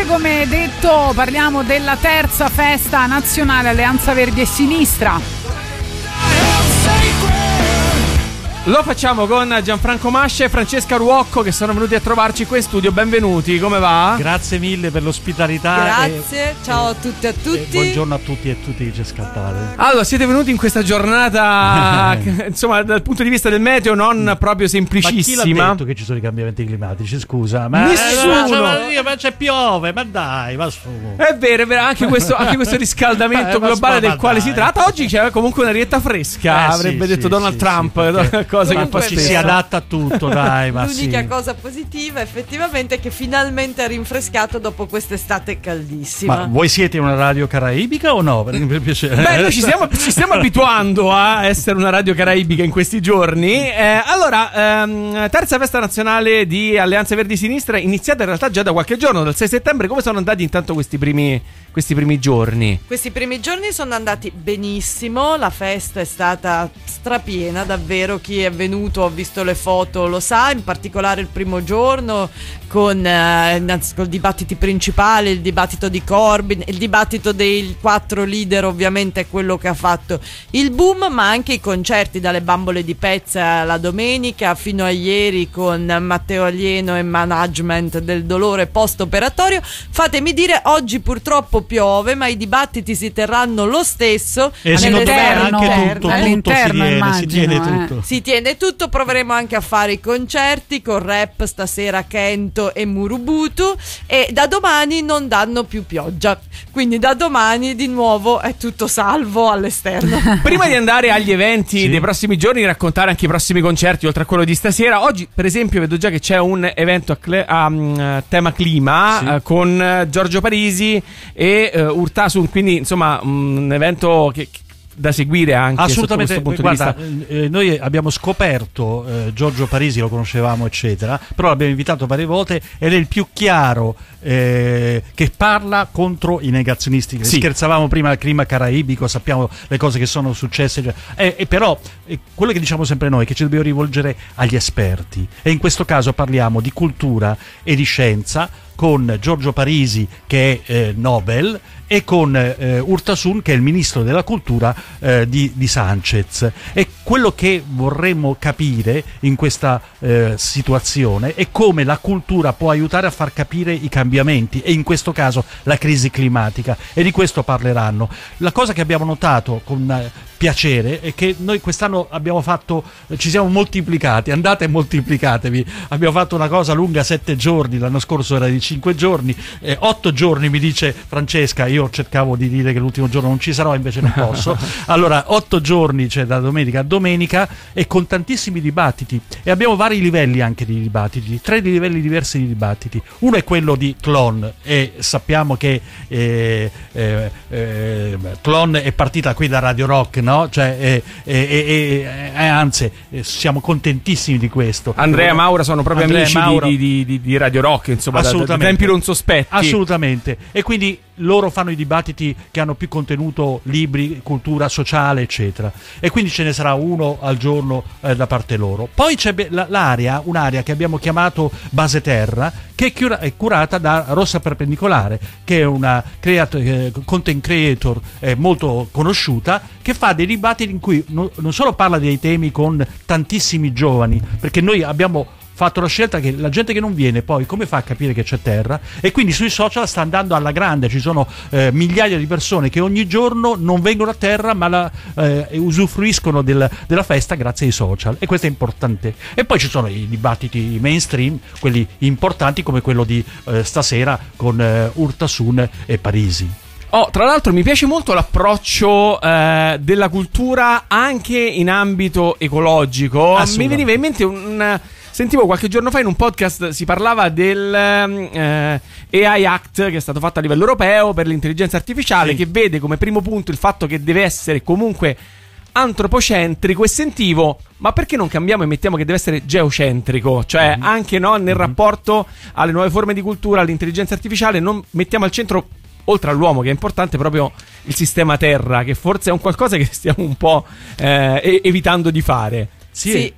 Ovviamente, come detto, parliamo della terza festa nazionale Alleanza Verdi e Sinistra. Lo facciamo con Gianfranco Mascia e Francesca Ruocco, che sono venuti a trovarci qui in studio. Benvenuti, come va? Grazie mille per l'ospitalità. Grazie, ciao a tutti e a tutti. Buongiorno a tutti e tutti che ci ascoltate. Allora, siete venuti in questa giornata, insomma, dal punto di vista del meteo non proprio semplicissima. Ma chi l'ha detto che ci sono i cambiamenti climatici, scusa? Ma nessuno. Ma c'è piove, ma dai, va su. È vero, anche questo riscaldamento globale del quale si tratta. Oggi c'è comunque una rietta fresca, avrebbe detto Donald Trump. Cosa che Comunque ci si adatta a tutto, dai. Ma l'unica cosa positiva effettivamente è che finalmente è rinfrescato dopo quest'estate caldissima. Ma voi siete una radio caraibica o no? Per piacere. Beh, noi ci stiamo abituando a essere una radio caraibica in questi giorni. Terza festa nazionale di Alleanza Verdi Sinistra, iniziata in realtà già da qualche giorno, dal 6 settembre. Come sono andati intanto questi primi giorni? Questi primi giorni sono andati benissimo, la festa è stata strapiena, davvero. Chi è venuto, ho visto le foto, lo sa, in particolare il primo giorno con i dibattiti principali, il dibattito di Corbyn, il dibattito dei 4 leader ovviamente è quello che ha fatto il boom, ma anche i concerti, dalle bambole di Pezza la domenica fino a ieri con Matteo Alieno e Management del dolore post-operatorio. Fatemi dire, oggi purtroppo piove, ma i dibattiti si terranno lo stesso. E secondo me anche tutto si tiene tutto. Proveremo anche a fare i concerti con rap stasera, Kento e Murubutu, e da domani non danno più pioggia, quindi da domani di nuovo è tutto salvo all'esterno. Prima di andare agli eventi dei prossimi giorni, raccontare anche i prossimi concerti oltre a quello di stasera, oggi per esempio vedo già che c'è un evento a tema clima con Giorgio Parisi e Urtasun, quindi insomma un evento che da seguire anche assolutamente. Sotto questo punto di vista. Noi abbiamo scoperto Giorgio Parisi, lo conoscevamo eccetera, però l'abbiamo invitato varie volte ed è il più chiaro che parla contro i negazionisti. Scherzavamo prima al clima caraibico, sappiamo le cose che sono successe, però quello che diciamo sempre noi è che ci dobbiamo rivolgere agli esperti, e in questo caso parliamo di cultura e di scienza con Giorgio Parisi, che è Nobel, e con Urtasun, che è il ministro della cultura di Sanchez. E quello che vorremmo capire in questa situazione è come la cultura può aiutare a far capire i cambiamenti, e in questo caso la crisi climatica, e di questo parleranno. La cosa che abbiamo notato con piacere è che noi quest'anno ci siamo moltiplicati, andate e moltiplicatevi. Abbiamo fatto una cosa lunga 7 giorni, l'anno scorso era di 5 giorni, 8 giorni mi dice Francesca, io cercavo di dire che l'ultimo giorno non ci sarò, invece non posso. Allora 8 giorni, cioè da domenica a domenica, e con tantissimi dibattiti, e abbiamo vari livelli anche di dibattiti, 3 livelli diversi di dibattiti. Uno è quello di Tlon, e sappiamo che Tlon è partita qui da Radio Rock, no? Cioè, anzi, siamo contentissimi di questo. Andrea e Maura sono proprio amici di Radio Rock, insomma, da tempi non sospetti. Assolutamente. E quindi loro fanno i dibattiti che hanno più contenuto, libri, cultura sociale, eccetera. E quindi ce ne sarà uno al giorno da parte loro. Poi c'è un'area che abbiamo chiamato Base Terra, che è curata da Rossa Perpendicolare, che è una content creator molto conosciuta, che fa dei dibattiti in cui non solo parla dei temi con tantissimi giovani, perché noi abbiamo fatto la scelta che la gente che non viene poi come fa a capire che c'è terra, e quindi sui social sta andando alla grande. Ci sono migliaia di persone che ogni giorno non vengono a terra, ma usufruiscono della festa grazie ai social, e questo è importante. E poi ci sono i dibattiti mainstream, quelli importanti come quello di stasera con Urtasun e Parisi. Tra l'altro mi piace molto l'approccio della cultura anche in ambito ecologico. Mi veniva in mente sentivo qualche giorno fa in un podcast, si parlava del AI Act che è stato fatto a livello europeo per l'intelligenza artificiale, che vede come primo punto il fatto che deve essere comunque antropocentrico, e sentivo, ma perché non cambiamo e mettiamo che deve essere geocentrico? Cioè anche nel rapporto alle nuove forme di cultura, all'intelligenza artificiale, non mettiamo al centro, oltre all'uomo che è importante, proprio il sistema terra, che forse è un qualcosa che stiamo un po' evitando di fare. Sì.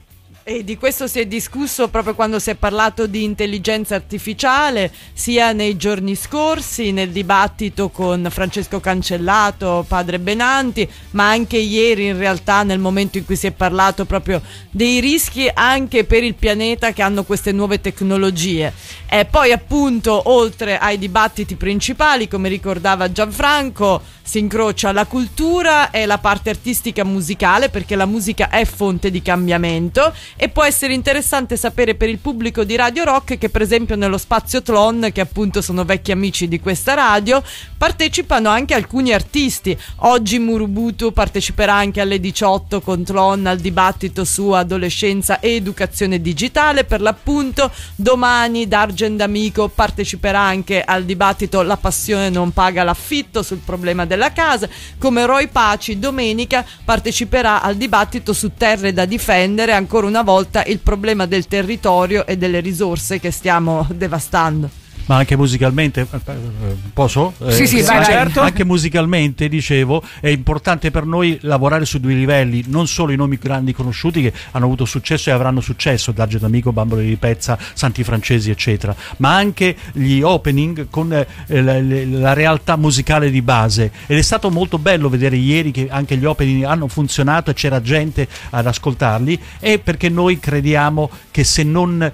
E di questo si è discusso proprio quando si è parlato di intelligenza artificiale, sia nei giorni scorsi nel dibattito con Francesco Cancellato, padre Benanti, ma anche ieri in realtà nel momento in cui si è parlato proprio dei rischi anche per il pianeta che hanno queste nuove tecnologie. E poi appunto oltre ai dibattiti principali, come ricordava Gianfranco, si incrocia la cultura e la parte artistica musicale, perché la musica è fonte di cambiamento. E può essere interessante sapere per il pubblico di Radio Rock che per esempio nello spazio Tlon, che appunto sono vecchi amici di questa radio, partecipano anche alcuni artisti. Oggi Murubutu parteciperà anche alle 18 con Tlon al dibattito su adolescenza e educazione digitale, per l'appunto. Domani D'Argent D'Amico parteciperà anche al dibattito La passione non paga l'affitto sul problema della casa, come Roy Paci domenica parteciperà al dibattito su terre da difendere, ancora una volta il problema del territorio e delle risorse che stiamo devastando. Ma anche musicalmente, posso? Sì, vai, certo. Anche musicalmente, dicevo, è importante per noi lavorare su due livelli, non solo i nomi grandi conosciuti che hanno avuto successo e avranno successo, D'Argent D'Amico, Bambole di Pezza, Santi Francesi, eccetera, ma anche gli opening con la realtà musicale di base. Ed è stato molto bello vedere ieri che anche gli opening hanno funzionato e c'era gente ad ascoltarli, e perché noi crediamo che se una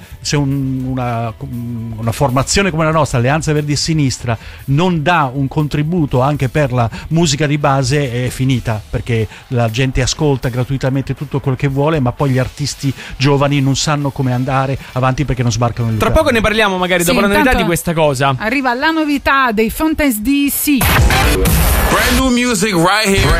formazione come la nostra, Alleanza Verdi e Sinistra, non dà un contributo anche per la musica di base, è finita, perché la gente ascolta gratuitamente tutto quello che vuole, ma poi gli artisti giovani non sanno come andare avanti perché non sbarcano il Tra lugar. poco ne parliamo magari dopo la novità di questa cosa. Arriva la novità dei Fontaines DC. Brand new music right here.